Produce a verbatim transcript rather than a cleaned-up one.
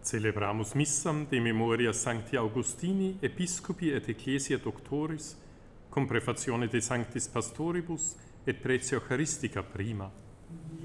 Celebramus missam de memoria Sancti Augustini, episcopi et ecclesia doctoris, cum prefazione de Sanctis Pastoribus et prece Eucharistica prima.